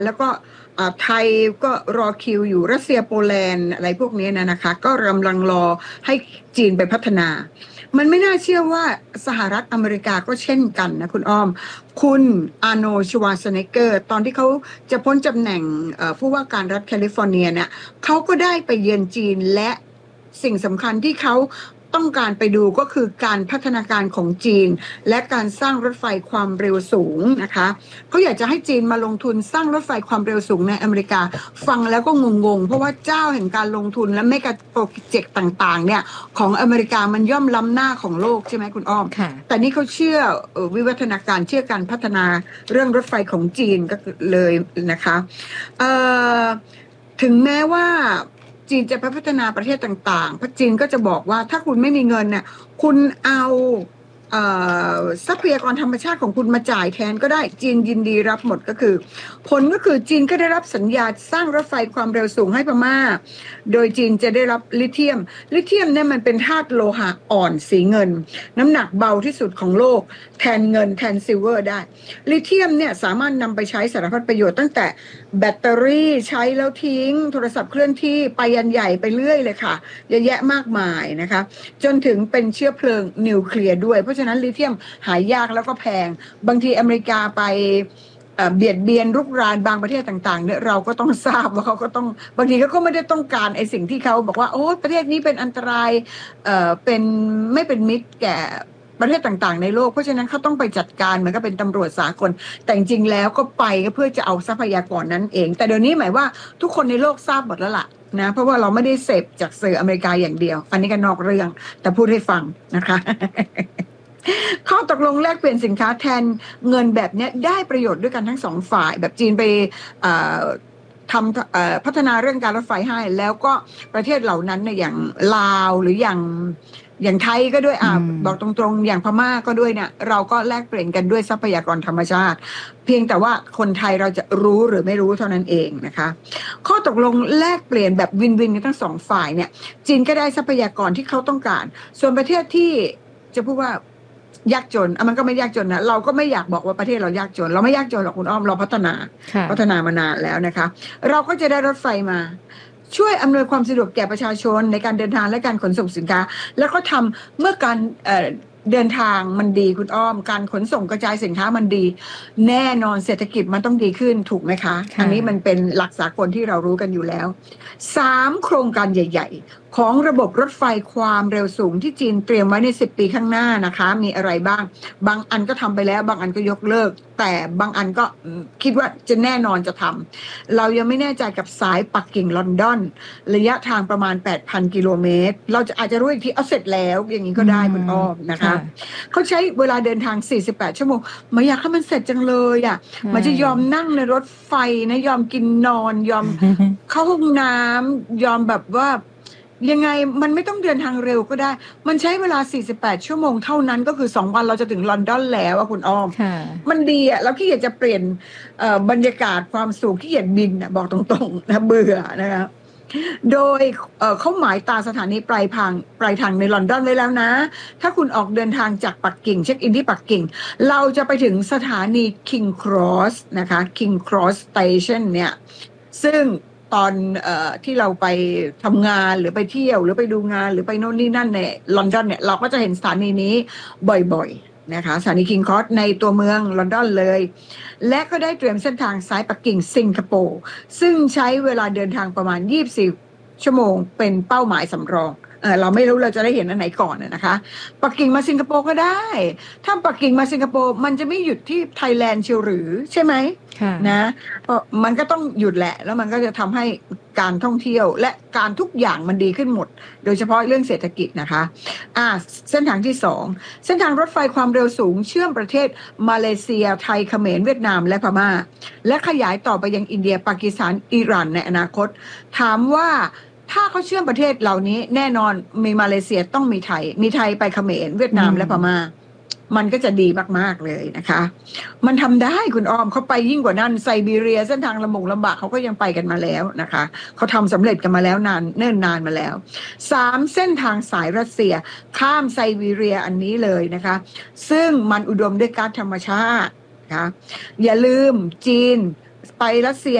แล้วก็ไทยก็รอคิวอยู่รัสเซียโปแลนด์อะไรพวกนี้นะคะก็กำลังรอให้จีนไปพัฒนามันไม่น่าเชื่อว่าสหรัฐอเมริกาก็เช่นกันนะคุณอ้อมคุณอาร์โนชวาสเนกเกอร์ตอนที่เขาจะพ้นตำแหน่งผู้ว่าการรัฐแคลิฟอร์เนียเนี่ยเขาก็ได้ไปเยือนจีนและสิ่งสำคัญที่เขาต้องการไปดูก็คือการพัฒนาการของจีนและการสร้างรถไฟความเร็วสูงนะคะเขาอยากจะให้จีนมาลงทุนสร้างรถไฟความเร็วสูงในอเมริกาฟังแล้วก็งงๆเพราะว่าเจ้าแห่งการลงทุนและเมกะโปรเจกต์ต่างๆเนี่ยของอเมริกามันย่อมล้ำหน้าของโลกใช่ไหมคุณอ้อมแต่นี่เขาเชื่อวิวัฒนาการเชื่อการพัฒนาเรื่องรถไฟของจีนก็เลยนะคะถึงแม้ว่าจีนจะไปพัฒนาประเทศต่างๆเพราะจีนก็จะบอกว่าถ้าคุณไม่มีเงินน่ะคุณเอาทรัพยากรธรรมชาติของคุณมาจ่ายแทนก็ได้จีนยินดีรับหมดก็คือผลก็คือจีนก็ได้รับสัญญาสร้างรถไฟความเร็วสูงให้พม่าโดยจีนจะได้รับลิเธียมเนี่ยมันเป็นธาตุโลหะอ่อนสีเงินน้ำหนักเบาที่สุดของโลกแทนเงินแทนซิลเวอร์ได้ลิเธียมเนี่ยสามารถนำไปใช้สารพัดประโยชน์ตั้งแต่แบตเตอรี่ใช้แล้วทิ้งโทรศัพท์เคลื่อนที่ไปยันใหญ่ไปเรื่อยเลยค่ะเยอะแยะมากมายนะคะจนถึงเป็นเชื้อเพลิงนิวเคลียร์ด้วยเพราะฉะนั้นลิเธียมหายากแล้วก็แพงบางทีอเมริกาไปเบียดเบียนรุกรานบางประเทศต่างๆเนี่ยเราก็ต้องทราบว่าเขาก็ต้องบางทีเขาก็ไม่ได้ต้องการไอ้สิ่งที่เขาบอกว่าโอ้ประเทศนี้เป็นอันตรายเป็นไม่เป็นมิตรแก่ประเทศต่างๆในโลกเพราะฉะนั้นเขาต้องไปจัดการเหมือนกับเป็นตำรวจสากลแต่จริงๆแล้วก็ไปก็เพื่อจะเอาทรัพยากรนั้นเองแต่เดี๋ยวนี้หมายว่าทุกคนในโลกทราบหมดแล้วล่ะนะเพราะว่าเราไม่ได้เสพจากสื่ออเมริกาอย่างเดียวอันนี้ก็นอกเรื่องแต่พูดให้ฟังนะคะข้อตกลงแลกเปลี่ยนสินค้าแทนเงินแบบนี้ได้ประโยชน์ด้วยกันทั้งสองฝ่ายแบบจีนไปทำพัฒนาเรื่องการรถไฟให้แล้วก็ประเทศเหล่านั้นเนี่ยอย่างลาวหรืออย่างไทยก็ด้วยบอกตรงๆอย่างพม่าก็ด้วยเนี่ยเราก็แลกเปลี่ยนกันด้วยทรัพยากรธรรมชาติเพียงแต่ว่าคนไทยเราจะรู้หรือไม่รู้เท่านั้นเองนะคะข้อตกลงแลกเปลี่ยนแบบวินวินกันทั้งสองฝ่ายเนี่ยจีนก็ได้ทรัพยากรที่เขาต้องการส่วนประเทศที่จะพูดว่ายากจนมันก็ไม่ยากจนนะเราก็ไม่อยากบอกว่าประเทศเรายากจนเราไม่ยากจนหรอกคุณอ้อมเราพัฒนามานานแล้วนะคะเราก็จะได้รถไฟมาช่วยอำนวยความสะดวกแก่ประชาชนในการเดินทางและการขนส่งสินค้าแล้วก็ทำเมื่อการเดินทางมันดีคุณอ้อมการขนส่งกระจายสินค้ามันดีแน่นอนเศรษฐกิจมันต้องดีขึ้นถูกไหมคะอันนี้มันเป็นหลักสากลที่เรารู้กันอยู่แล้ว3โครงการใหญ่ๆของระบบรถไฟความเร็วสูงที่จีนเตรียมไว้ใน10 ปีข้างหน้านะคะมีอะไรบ้างบางอันก็ทำไปแล้วบางอันก็ยกเลิกแต่บางอันก็คิดว่าจะแน่นอนจะทำเรายังไม่แน่ใจกับสายปักกิ่งลอนดอนระยะทางประมาณ 8,000 กิโลเมตรเราจะอาจจะรู้อีกทีเอาเสร็จแล้วอย่างนี้ก็ได้คุณอ้อมนะคะเขาใช้เวลาเดินทาง48 ชั่วโมงไม่อยากให้มันเสร็จจังเลยอ่ะมันจะยอมนั่งในรถไฟนะยอมกินนอนยอมเข้าห้องน้ำยอมแบบว่ายังไงมันไม่ต้องเดินทางเร็วก็ได้มันใช้เวลา48 ชั่วโมงเท่านั้นก็คือ2 วันเราจะถึงลอนดอนแล้วอะคุณอ้อมมันดีอะแล้วขี้เกียจจะเปลี่ยนบรรยากาศความสูงขี้เกียจบินบอกตรงๆนะเบื่อนะคะโดยเขาหมายตาสถานีปลายทางในลอนดอนไว้แล้วนะถ้าคุณออกเดินทางจากปักกิ่งเช็คอินที่ปักกิ่งเราจะไปถึงสถานี King Cross นะคะ King Cross Station เนี่ยซึ่งตอนที่เราไปทำงานหรือไปเที่ยวหรือไปดูงานหรือไปโน่นนี่นั่นในลอนดอนเนี่ยเราก็จะเห็นสถานีนี้บ่อยๆนะคะสถานีคิงคอร์สในตัวเมืองลอนดอนเลยและก็ได้เตรียมเส้นทางสายปักกิ่งสิงคโปร์ซึ่งใช้เวลาเดินทางประมาณ24 ชั่วโมงเป็นเป้าหมายสำรองเราไม่รู้เราจะได้เห็นอันไหนก่อนนะคะปักกิ่งมาสิงคโปร์ก็ได้ถ้าปักกิ่งมาสิงคโปร์มันจะไม่หยุดที่ไทยแลนด์เชียวหรือใช่ไหมนะเพราะมันก็ต้องหยุดแหละแล้วมันก็จะทำให้การท่องเที่ยวและการทุกอย่างมันดีขึ้นหมดโดยเฉพาะเรื่องเศรษฐกิจนะคะเส้นทางที่2เส้นทางรถไฟความเร็วสูงเชื่อมประเทศมาเลเซียไทยเขมรเวียดนามและพม่าและขยายต่อไปยังอินเดียปากีสถานอิหร่านในอนาคตถามว่าถ้าเขาเชื่อมประเทศเหล่านี้แน่นอนมีมาเลเซียต้องมีไทยไปเขมรเวียดนามและพม่ามันก็จะดีมากๆเลยนะคะมันทำได้คุณอ้อมเขาไปยิ่งกว่านั้นไซบีเรียเส้นทางลำบากเขาก็ยังไปกันมาแล้วนะคะเขาทำสำเร็จกันมาแล้วเนิ่นนานมาแล้ว3เส้นทางสายรัสเซียข้ามไซบีเรียอันนี้เลยนะคะซึ่งมันอุดมด้วยก๊าซธรรมชาตินะคะอย่าลืมจีนไปรัสเซีย